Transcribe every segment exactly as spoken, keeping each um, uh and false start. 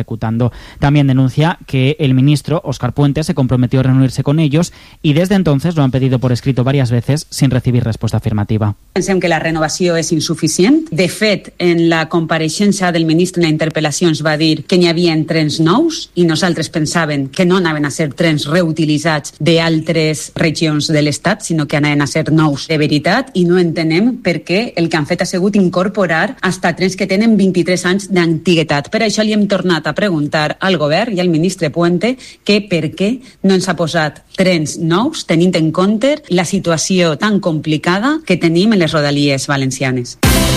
ejecutando. También denuncia que el ministro, Óscar Puente, se comprometió a reunirse con ellos y desde entonces lo han pedido por escrito varias veces sin recibir respuesta afirmativa. Pensem que la renovació és insuficient. De fet, en la compareixença del ministre en la interpel·lació ens va dir que n'hi havia trens nous i nosaltres pensàvem que no anaven a ser trens reutilitzats d'altres regions de l'Estat, sinó que anaven a ser nous de veritat, i no entenem per què el que han fet ha sigut incorporar hasta trens que tenen vint-i-tres anys d'antiguitat. Per això li hem tornat a preguntar al govern i al ministre Puente que per què no ens ha posat trens nous tenint en compte la situació tan complicada que tenim en les rodalies valencianes.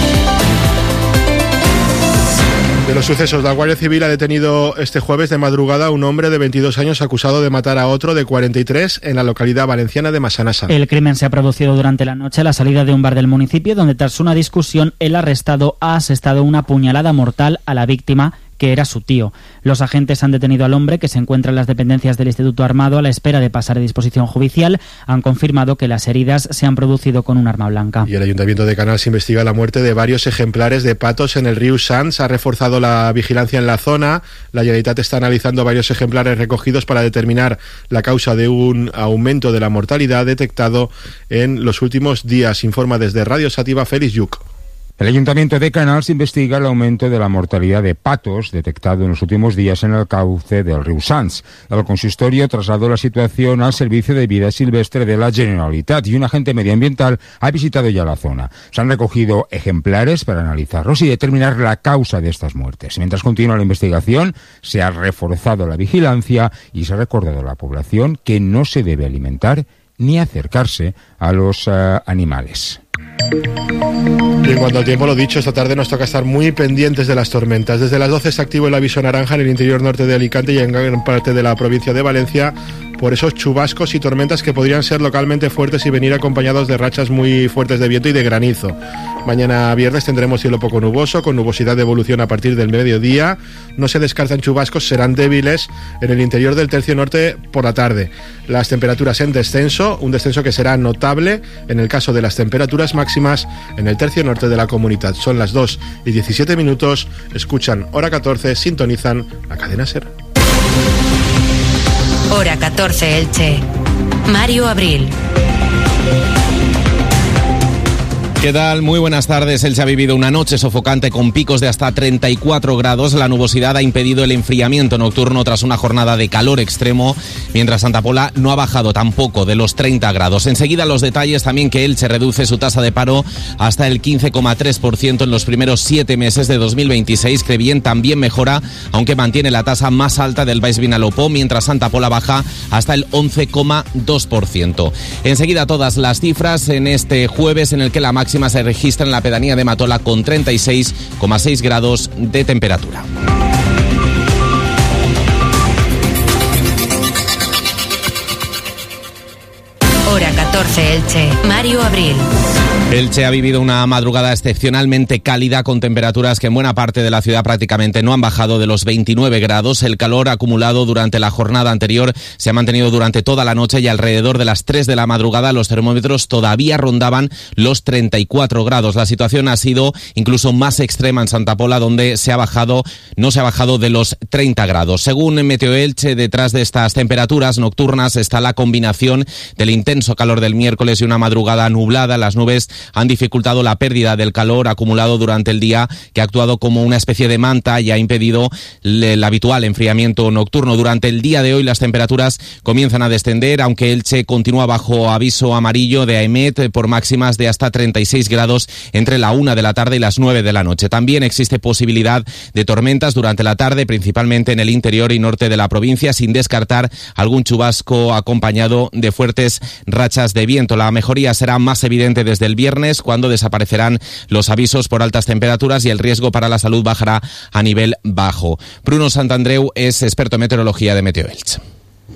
De los sucesos, la Guardia Civil ha detenido este jueves de madrugada a un hombre de veintidós años acusado de matar a otro de cuarenta y tres en la localidad valenciana de Massanassa. El crimen se ha producido durante la noche a la salida de un bar del municipio, donde tras una discusión el arrestado ha asestado una puñalada mortal a la víctima, que era su tío. Los agentes han detenido al hombre, que se encuentra en las dependencias del Instituto Armado a la espera de pasar a disposición judicial. Han confirmado que las heridas se han producido con un arma blanca. Y el Ayuntamiento de Canals investiga la muerte de varios ejemplares de patos en el río Sants. Ha reforzado la vigilancia en la zona. La Generalitat está analizando varios ejemplares recogidos para determinar la causa de un aumento de la mortalidad detectado en los últimos días. Informa desde Radio Sativa Félix Lluc. El Ayuntamiento de Canals investiga el aumento de la mortalidad de patos detectado en los últimos días en el cauce del río Sants. El consistorio trasladó la situación al Servicio de Vida Silvestre de la Generalitat y un agente medioambiental ha visitado ya la zona. Se han recogido ejemplares para analizarlos y determinar la causa de estas muertes. Mientras continúa la investigación, se ha reforzado la vigilancia y se ha recordado a la población que no se debe alimentar ni acercarse a los uh, animales. Y en cuanto al tiempo, lo dicho, esta tarde nos toca estar muy pendientes de las tormentas. Desde las doce está activo el aviso naranja en el interior norte de Alicante y en gran parte de la provincia de Valencia por esos chubascos y tormentas que podrían ser localmente fuertes y venir acompañados de rachas muy fuertes de viento y de granizo. Mañana viernes tendremos cielo poco nuboso, con nubosidad de evolución a partir del mediodía. No se descartan chubascos, serán débiles en el interior del tercio norte por la tarde. Las temperaturas en descenso, un descenso que será notable en el caso de las temperaturas máximas en el tercio norte de la comunidad. Son las dos y diecisiete minutos, escuchan Hora catorce, sintonizan la cadena SER. Hora catorce Elche. Mario Abril. ¿Qué tal? Muy buenas tardes. Elche ha vivido una noche sofocante con picos de hasta treinta y cuatro grados. La nubosidad ha impedido el enfriamiento nocturno tras una jornada de calor extremo, mientras Santa Pola no ha bajado tampoco de los treinta grados. Enseguida los detalles también que Elche reduce su tasa de paro hasta el quince coma tres por ciento en los primeros siete meses de dos mil veintiséis. Crevien también mejora, aunque mantiene la tasa más alta del Baix Vinalopó, mientras Santa Pola baja hasta el once coma dos por ciento. Enseguida todas las cifras en este jueves en el que la máxima se registra en la pedanía de Matola con treinta y seis coma seis grados de temperatura. Hora catorce Elche. Mario Abril. Elche ha vivido una madrugada excepcionalmente cálida con temperaturas que en buena parte de la ciudad prácticamente no han bajado de los veintinueve grados. El calor acumulado durante la jornada anterior se ha mantenido durante toda la noche y alrededor de las tres de la madrugada los termómetros todavía rondaban los treinta y cuatro grados. La situación ha sido incluso más extrema en Santa Pola, donde se ha bajado, no se ha bajado de los treinta grados. Según Meteo Elche, detrás de estas temperaturas nocturnas está la combinación del intenso calor del miércoles y una madrugada nublada. Las nubes han dificultado la pérdida del calor acumulado durante el día, que ha actuado como una especie de manta y ha impedido el habitual enfriamiento nocturno. Durante el día de hoy las temperaturas comienzan a descender, aunque Elche continúa bajo aviso amarillo de AEMET por máximas de hasta treinta y seis grados entre la una de la tarde y las nueve de la noche. También existe posibilidad de tormentas durante la tarde, principalmente en el interior y norte de la provincia, sin descartar algún chubasco acompañado de fuertes rachas de viento. La mejoría será más evidente desde el viernes, cuando desaparecerán los avisos por altas temperaturas y el riesgo para la salud bajará a nivel bajo. Bruno Santandreu es experto en meteorología de Meteo Elche.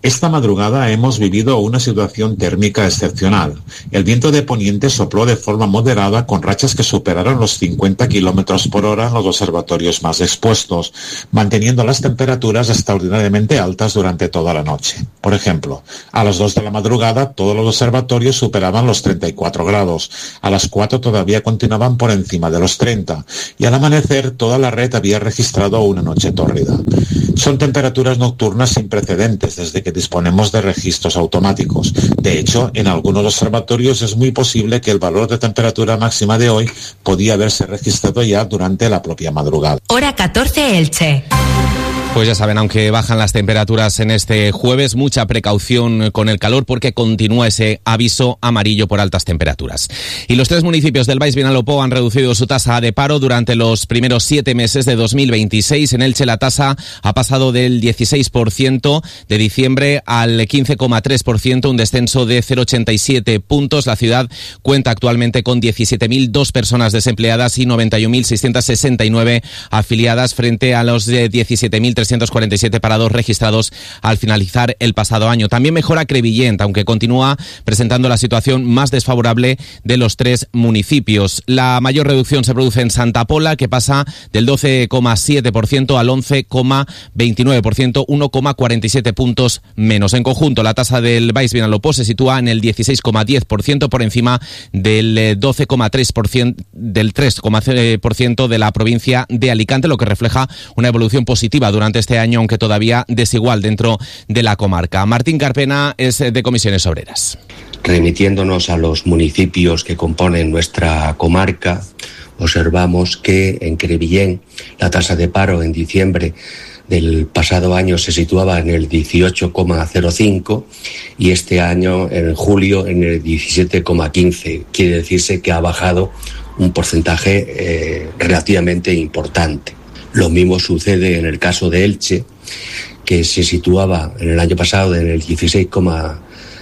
Esta madrugada hemos vivido una situación térmica excepcional. El viento de poniente sopló de forma moderada con rachas que superaron los cincuenta kilómetros por hora en los observatorios más expuestos, manteniendo las temperaturas extraordinariamente altas durante toda la noche. Por ejemplo, a las dos de la madrugada todos los observatorios superaban los treinta y cuatro grados, a las cuatro todavía continuaban por encima de los treinta y al amanecer toda la red había registrado una noche tórrida. Son temperaturas nocturnas sin precedentes desde que disponemos de registros automáticos. De hecho, en algunos observatorios es muy posible que el valor de temperatura máxima de hoy podía haberse registrado ya durante la propia madrugada. Hora catorce Elche. Pues ya saben, aunque bajan las temperaturas en este jueves, mucha precaución con el calor porque continúa ese aviso amarillo por altas temperaturas. Y los tres municipios del Baix Vinalopó han reducido su tasa de paro durante los primeros siete meses de dos mil veintiséis. En Elche la tasa ha pasado del dieciséis por ciento de diciembre al quince coma tres por ciento, un descenso de cero coma ochenta y siete puntos. La ciudad cuenta actualmente con diecisiete mil dos personas desempleadas y noventa y un mil seiscientos sesenta y nueve afiliadas frente a los diecisiete mil trescientos cuarenta y siete parados registrados al finalizar el pasado año. También mejora Crevillent, aunque continúa presentando la situación más desfavorable de los tres municipios. La mayor reducción se produce en Santa Pola, que pasa del doce coma siete por ciento al once coma veintinueve por ciento, uno coma cuarenta y siete puntos menos. En conjunto, la tasa del Baix Vinalopó se sitúa en el dieciséis coma diez por ciento por encima del doce coma tres por ciento, del tres coma cero por ciento de la provincia de Alicante, lo que refleja una evolución positiva durante este año, aunque todavía desigual dentro de la comarca. Martín Carpena es de Comisiones Obreras. Remitiéndonos a los municipios que componen nuestra comarca, observamos que en Crevillent la tasa de paro en diciembre del pasado año se situaba en el dieciocho coma cero cinco y este año, en julio, en el diecisiete coma quince. Quiere decirse que ha bajado un porcentaje eh, relativamente importante. Lo mismo sucede en el caso de Elche, que se situaba en el año pasado en el dieciséis coma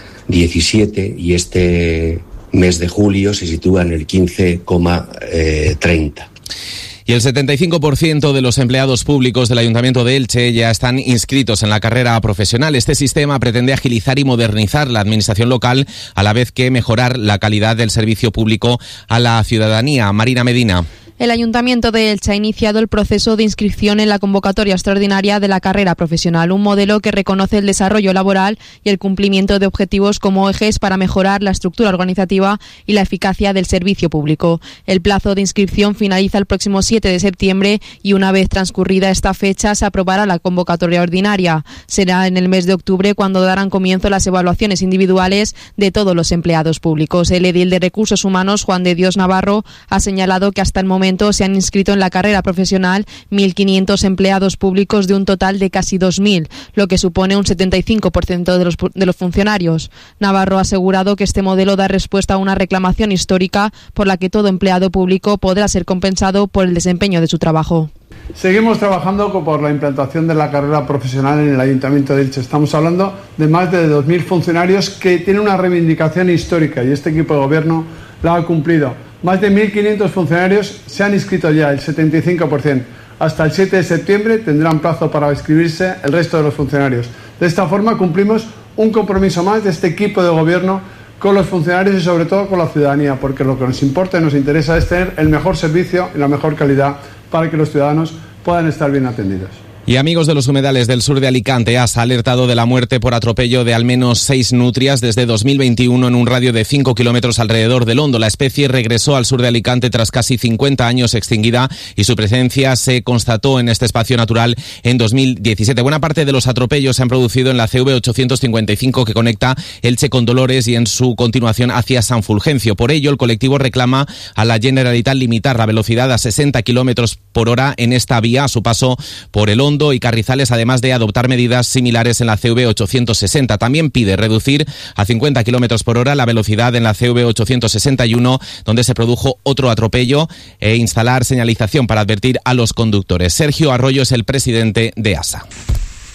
diecisiete y este mes de julio se sitúa en el quince coma treinta. Y el setenta y cinco por ciento de los empleados públicos del Ayuntamiento de Elche ya están inscritos en la carrera profesional. Este sistema pretende agilizar y modernizar la administración local, a la vez que mejorar la calidad del servicio público a la ciudadanía. Marina Medina. El Ayuntamiento de Elche ha iniciado el proceso de inscripción en la convocatoria extraordinaria de la carrera profesional, un modelo que reconoce el desarrollo laboral y el cumplimiento de objetivos como ejes para mejorar la estructura organizativa y la eficacia del servicio público. El plazo de inscripción finaliza el próximo siete de septiembre y una vez transcurrida esta fecha se aprobará la convocatoria ordinaria. Será en el mes de octubre cuando darán comienzo las evaluaciones individuales de todos los empleados públicos. El edil de Recursos Humanos, Juan de Dios Navarro, ha señalado que hasta el momento se han inscrito en la carrera profesional mil quinientos empleados públicos de un total de casi dos mil, lo que supone un setenta y cinco por ciento de los, de los funcionarios. Navarro ha asegurado que este modelo da respuesta a una reclamación histórica por la que todo empleado público podrá ser compensado por el desempeño de su trabajo. Seguimos trabajando por la implantación de la carrera profesional en el Ayuntamiento de Elche. Estamos hablando de más de dos mil funcionarios que tienen una reivindicación histórica y este equipo de gobierno la ha cumplido. Más de mil quinientos funcionarios se han inscrito ya, el setenta y cinco por ciento. Hasta el siete de septiembre tendrán plazo para inscribirse el resto de los funcionarios. De esta forma cumplimos un compromiso más de este equipo de gobierno con los funcionarios y sobre todo con la ciudadanía, porque lo que nos importa y nos interesa es tener el mejor servicio y la mejor calidad para que los ciudadanos puedan estar bien atendidos. Y amigos de los humedales del sur de Alicante, ASA ha alertado de la muerte por atropello de al menos seis nutrias desde dos mil veintiuno en un radio de cinco kilómetros alrededor del Hondo. La especie regresó al sur de Alicante tras casi cincuenta años extinguida y su presencia se constató en este espacio natural en dos mil diecisiete. Buena parte de los atropellos se han producido en la C V ochocientos cincuenta y cinco que conecta Elche con Dolores y en su continuación hacia San Fulgencio. Por ello, el colectivo reclama a la Generalitat limitar la velocidad a sesenta kilómetros por hora en esta vía a su paso por el Hondo y Carrizales, además de adoptar medidas similares en la C V ochocientos sesenta. También pide reducir a cincuenta kilómetros por hora la velocidad en la C V ochocientos sesenta y uno, donde se produjo otro atropello, e instalar señalización para advertir a los conductores. Sergio Arroyo es el presidente de ASA.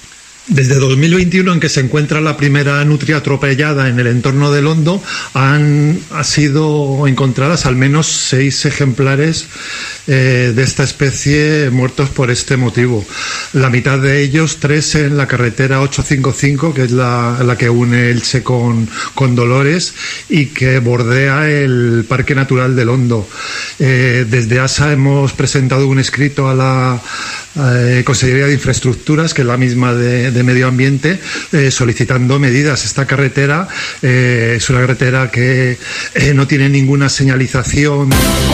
Desde dos mil veintiuno, en que se encuentra la primera nutria atropellada en el entorno del Hondo, han ha sido encontradas al menos seis ejemplares eh, de esta especie muertos por este motivo. La mitad de ellos, tres en la carretera ochocientos cincuenta y cinco, que es la, la que une Elche con, con Dolores y que bordea el Parque Natural del Hondo. Eh, desde A S A hemos presentado un escrito a la Eh, Consejería de Infraestructuras, que es la misma de, de Medio Ambiente, eh, solicitando medidas. Esta carretera eh, es una carretera que eh, no tiene ninguna señalización.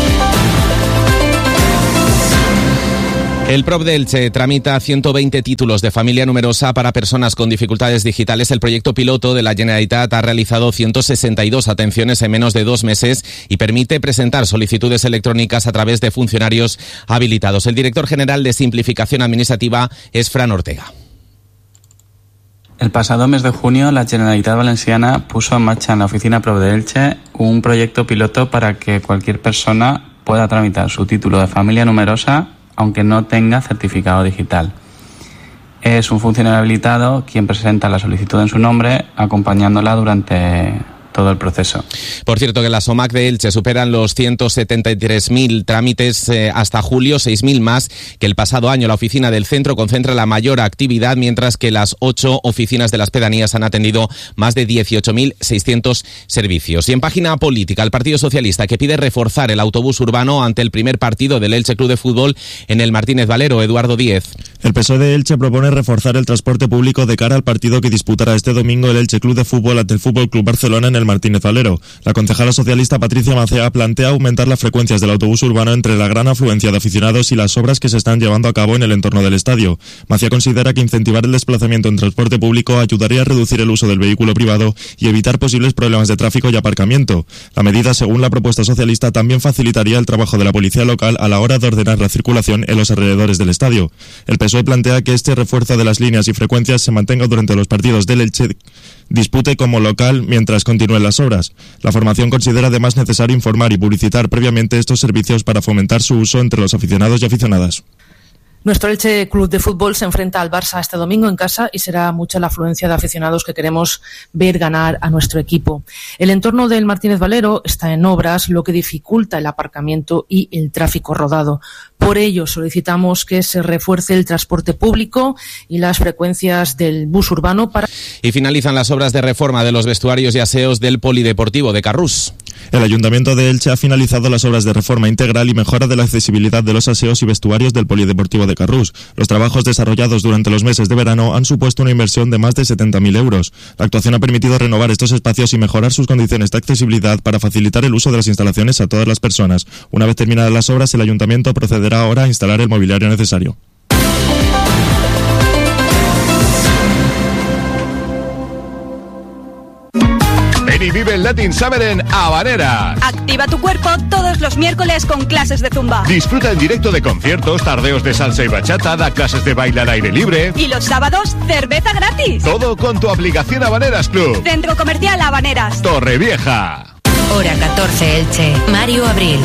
El P R O P de Elche tramita ciento veinte títulos de familia numerosa para personas con dificultades digitales. El proyecto piloto de la Generalitat ha realizado ciento sesenta y dos atenciones en menos de dos meses y permite presentar solicitudes electrónicas a través de funcionarios habilitados. El director general de Simplificación Administrativa es Fran Ortega. El pasado mes de junio, la Generalitat Valenciana puso en marcha en la oficina P R O P de Elche un proyecto piloto para que cualquier persona pueda tramitar su título de familia numerosa aunque no tenga certificado digital. Es un funcionario habilitado quien presenta la solicitud en su nombre, acompañándola durante todo el proceso. Por cierto, que las O M A C de Elche superan los ciento setenta y tres mil trámites eh, hasta julio, seis mil más que el pasado año. La oficina del centro concentra la mayor actividad, mientras que las ocho oficinas de las pedanías han atendido más de dieciocho mil seiscientos servicios. Y en página política, el Partido Socialista, que pide reforzar el autobús urbano ante el primer partido del Elche Club de Fútbol en el Martínez Valero. Eduardo Díez. El P S O E de Elche propone reforzar el transporte público de cara al partido que disputará este domingo el Elche Club de Fútbol ante el Fútbol Club Barcelona en el Martínez Valero. La concejala socialista Patricia Macea plantea aumentar las frecuencias del autobús urbano entre la gran afluencia de aficionados y las obras que se están llevando a cabo en el entorno del estadio. Macea considera que incentivar el desplazamiento en transporte público ayudaría a reducir el uso del vehículo privado y evitar posibles problemas de tráfico y aparcamiento. La medida, según la propuesta socialista, también facilitaría el trabajo de la policía local a la hora de ordenar la circulación en los alrededores del estadio. El P S O E plantea que este refuerzo de las líneas y frecuencias se mantenga durante los partidos del Elche dispute como local mientras continúen las obras. La formación considera además necesario informar y publicitar previamente estos servicios para fomentar su uso entre los aficionados y aficionadas. Nuestro Elche Club de Fútbol se enfrenta al Barça este domingo en casa y será mucha la afluencia de aficionados que queremos ver ganar a nuestro equipo. El entorno del Martínez Valero está en obras, lo que dificulta el aparcamiento y el tráfico rodado. Por ello, solicitamos que se refuerce el transporte público y las frecuencias del bus urbano para... Y finalizan las obras de reforma de los vestuarios y aseos del Polideportivo de Carrús. El Ayuntamiento de Elche ha finalizado las obras de reforma integral y mejora de la accesibilidad de los aseos y vestuarios del Polideportivo de Carrús. Los trabajos desarrollados durante los meses de verano han supuesto una inversión de más de setenta mil euros. La actuación ha permitido renovar estos espacios y mejorar sus condiciones de accesibilidad para facilitar el uso de las instalaciones a todas las personas. Una vez terminadas las obras, el Ayuntamiento procederá ahora a instalar el mobiliario necesario. Ven y vive el Latin Summer en Habaneras. Activa tu cuerpo todos los miércoles con clases de zumba. Disfruta en directo de conciertos, tardeos de salsa y bachata, da clases de baile al aire libre. Y los sábados, cerveza gratis. Todo con tu aplicación Habaneras Club. Centro Comercial Habaneras. Torrevieja. Hora catorce Elche. Mario Abril.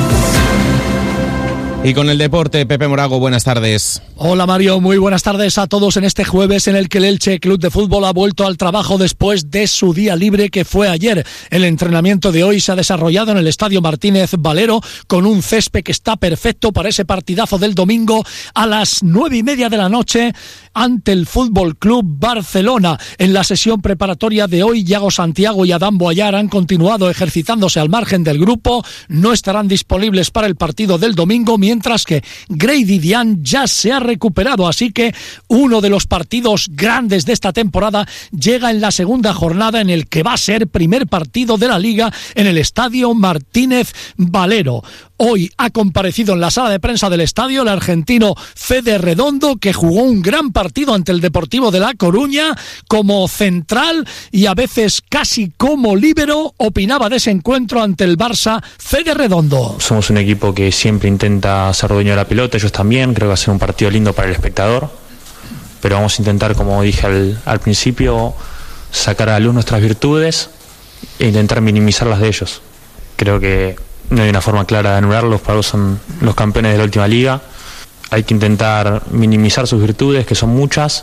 Y con el deporte, Pepe Morago, buenas tardes. Hola Mario, muy buenas tardes a todos en este jueves en el que el Elche Club de Fútbol ha vuelto al trabajo después de su día libre que fue ayer. El entrenamiento de hoy se ha desarrollado en el Estadio Martínez Valero con un césped que está perfecto para ese partidazo del domingo a las nueve y media de la noche ante el Fútbol Club Barcelona. En la sesión preparatoria de hoy, Yago Santiago y Adán Boyar han continuado ejercitándose al margen del grupo, no estarán disponibles para el partido del domingo, mientras que Grady Diane ya se ha recuperado, así que uno de los partidos grandes de esta temporada llega en la segunda jornada en el que va a ser primer partido de la Liga en el Estadio Martínez Valero. Hoy ha comparecido en la sala de prensa del estadio el argentino Fede Redondo, que jugó un gran partido ante el Deportivo de La Coruña como central y a veces casi como líbero. Opinaba de ese encuentro ante el Barça Fede Redondo. Somos un equipo que siempre intenta ser dueño de la pelota, ellos también. Creo que va a ser un partido lindo para el espectador, pero vamos a intentar, como dije al, al principio, sacar a la luz nuestras virtudes e intentar minimizar las de ellos. Creo que no hay una forma clara de anularlos, para ellos son los campeones de la última liga. Hay que intentar minimizar sus virtudes, que son muchas,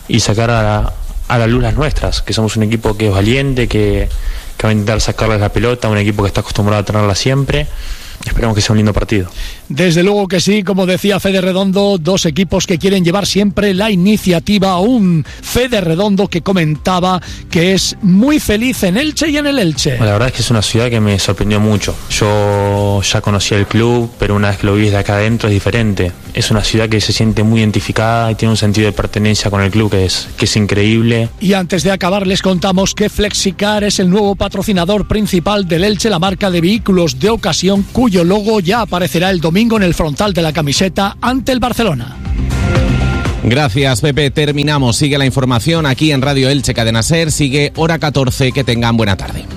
y sacar a la, a la luz las nuestras, que somos un equipo que es valiente, que, que va a intentar sacarles la pelota, un equipo que está acostumbrado a tenerla siempre. Esperemos que sea un lindo partido. Desde luego que sí, como decía Fede Redondo, dos equipos que quieren llevar siempre la iniciativa. Un Fede Redondo que comentaba que es muy feliz en Elche y en el Elche. Bueno, la verdad es que es una ciudad que me sorprendió mucho. Yo ya conocía el club, pero una vez que lo vi desde acá adentro es diferente. Es una ciudad que se siente muy identificada y tiene un sentido de pertenencia con el club que es, que es increíble. Y antes de acabar les contamos que Flexicar es el nuevo patrocinador principal del Elche, la marca de vehículos de ocasión cuyo logo ya aparecerá el domingo en el frontal de la camiseta ante el Barcelona. Gracias, Pepe. Terminamos. Sigue la información aquí en Radio Elche Cadena Ser. Sigue Hora catorce. Que tengan buena tarde.